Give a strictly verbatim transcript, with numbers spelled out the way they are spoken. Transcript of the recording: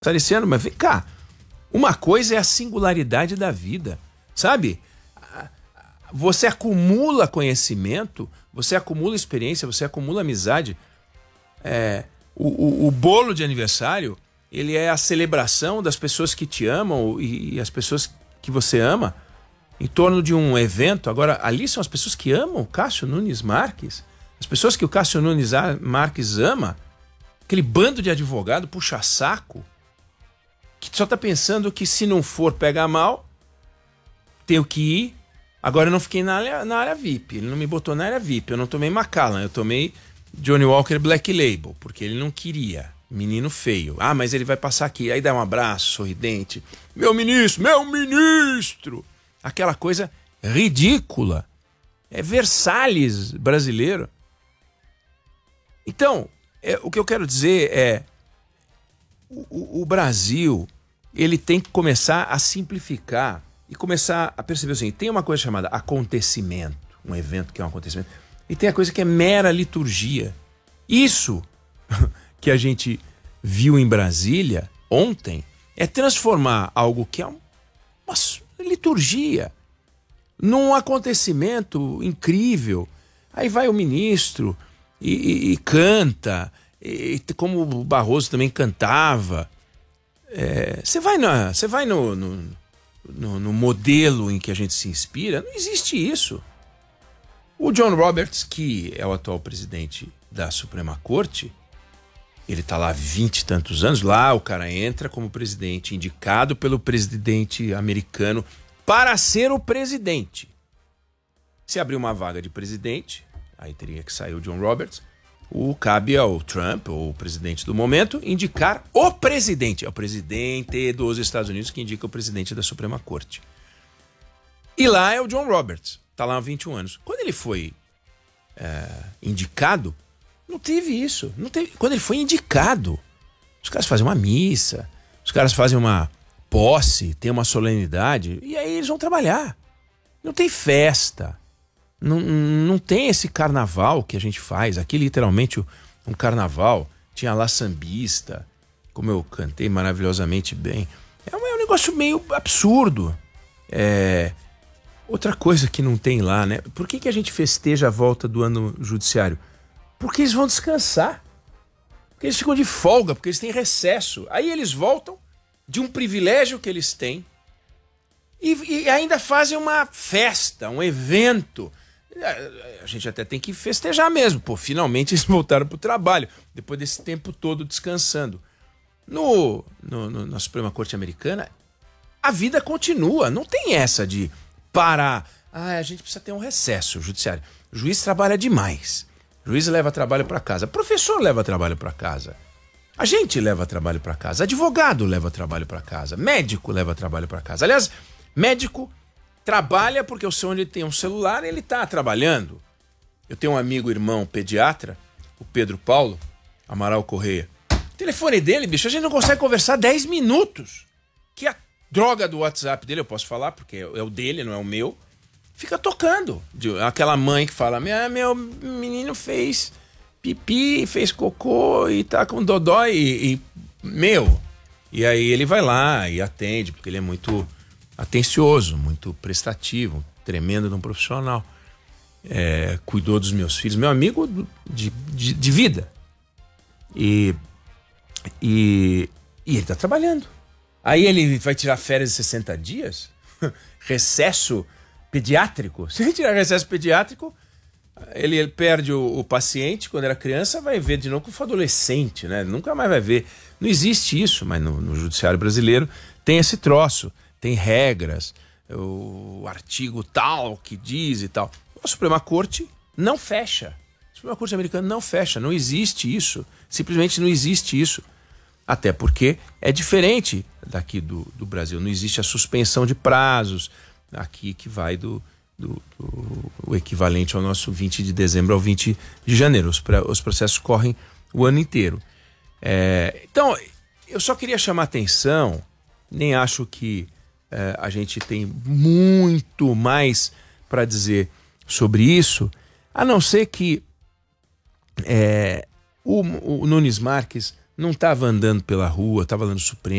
Salesiano, mas vem cá. Uma coisa é a singularidade da vida, sabe? Você acumula conhecimento, você acumula experiência, você acumula amizade. É, o, o, o bolo de aniversário, ele é a celebração das pessoas que te amam e, e as pessoas que você ama em torno de um evento. Agora, ali são as pessoas que amam o Cássio Nunes Marques, as pessoas que o Cássio Nunes Marques ama, aquele bando de advogado puxa-saco, que só tá pensando que se não for pegar mal, tenho que ir. Agora eu não fiquei na área, na área V I P, ele não me botou na área V I P, eu não tomei Macallan, eu tomei Johnny Walker Black Label, porque ele não queria, menino feio. Ah, mas ele vai passar aqui, aí dá um abraço sorridente, meu ministro, meu ministro, aquela coisa ridícula, é Versalhes brasileiro. Então, é, o que eu quero dizer é, o, o Brasil, ele tem que começar a simplificar e começar a perceber assim, tem uma coisa chamada acontecimento, um evento que é um acontecimento, e tem a coisa que é mera liturgia. Isso que a gente viu em Brasília ontem é transformar algo que é uma liturgia num acontecimento incrível. Aí vai o ministro e, e, e canta, e, como o Barroso também cantava. Você é, vai, na, você vai no, no, no, no modelo em que a gente se inspira, não existe isso. O John Roberts, que é o atual presidente da Suprema Corte, ele está lá há vinte e tantos anos, lá o cara entra como presidente, indicado pelo presidente americano para ser o presidente. Se abrir uma vaga de presidente, aí teria que sair o John Roberts, o cabe ao Trump, ou o presidente do momento, indicar o presidente. É o presidente dos Estados Unidos que indica o presidente da Suprema Corte. E lá é o John Roberts. Está lá há vinte e um anos. Quando ele foi é, indicado, não teve isso. Não teve. Quando ele foi indicado, os caras fazem uma missa, os caras fazem uma posse, tem uma solenidade, e aí eles vão trabalhar. Não tem festa. Não, não tem esse carnaval que a gente faz. Aqui, literalmente, um carnaval. Tinha lá sambista, como eu cantei maravilhosamente bem. É um, é um negócio meio absurdo. É... Outra coisa que não tem lá, né? Por que, que a gente festeja a volta do ano judiciário? Porque eles vão descansar. Porque eles ficam de folga, porque eles têm recesso. Aí eles voltam de um privilégio que eles têm e, e ainda fazem uma festa, um evento. A gente até tem que festejar mesmo. Pô, finalmente eles voltaram para o trabalho, depois desse tempo todo descansando. No, no, no, na Suprema Corte Americana, a vida continua. Não tem essa de parar. Ah, a gente precisa ter um recesso judiciário. O juiz trabalha demais. O juiz leva trabalho para casa. O professor leva trabalho para casa. A gente leva trabalho para casa. Advogado leva trabalho para casa. Médico leva trabalho para casa. Aliás, médico trabalha porque o seu onde tem um celular, ele está trabalhando. Eu tenho um amigo, irmão, pediatra, o Pedro Paulo Amaral Correia. O telefone dele, bicho, a gente não consegue conversar dez minutos. Que a droga do WhatsApp dele, eu posso falar, porque é o dele, não é o meu, fica tocando. Aquela mãe que fala, meu, meu menino fez pipi, fez cocô e tá com dodói e, e meu. E aí ele vai lá e atende, porque ele é muito atencioso, muito prestativo, tremendo de um profissional. É, cuidou dos meus filhos, meu amigo de, de, de vida. E, e, e ele tá trabalhando. Aí ele vai tirar férias de sessenta dias? Recesso pediátrico? Se ele tirar recesso pediátrico, ele, ele perde o, o paciente quando era criança, vai ver de novo quando for adolescente, né? Nunca mais vai ver. Não existe isso, mas no, no judiciário brasileiro tem esse troço, tem regras, o artigo tal que diz e tal. A Suprema Corte não fecha. A Suprema Corte americana não fecha, não existe isso. Simplesmente não existe isso. Até porque é diferente daqui do, do Brasil. Não existe a suspensão de prazos. Aqui que vai do, do, do o equivalente ao nosso vinte de dezembro ao vinte de janeiro. Os, os processos correm o ano inteiro. É, então, eu só queria chamar atenção, nem acho que é, a gente tem muito mais para dizer sobre isso, a não ser que é, o, o Nunes Marques não estava andando pela rua, estava lá no Supremo.